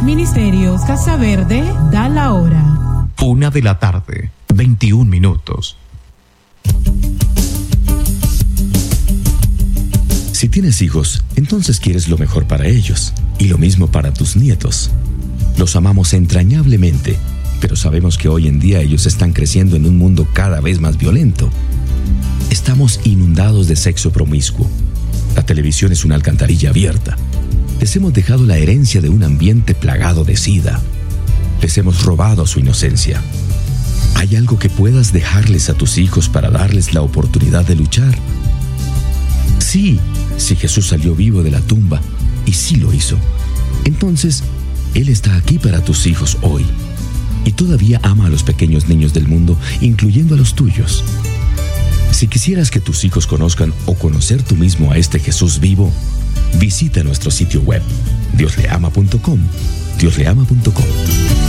Ministerios Casa Verde da la hora. 1:21 p.m. Si tienes hijos, entonces quieres lo mejor para ellos, y lo mismo para tus nietos. Los amamos entrañablemente, pero sabemos que hoy en día ellos están creciendo en un mundo cada vez más violento. Estamos inundados de sexo promiscuo. La televisión es una alcantarilla abierta. Les hemos dejado la herencia de un ambiente plagado de sida. Les hemos robado su inocencia. ¿Hay algo que puedas dejarles a tus hijos para darles la oportunidad de luchar? Sí, si Jesús salió vivo de la tumba, y sí lo hizo, entonces Él está aquí para tus hijos hoy, y todavía ama a los pequeños niños del mundo, incluyendo a los tuyos. Si quisieras que tus hijos conozcan o conocer tú mismo a este Jesús vivo, visita nuestro sitio web, diosleama.com, diosleama.com.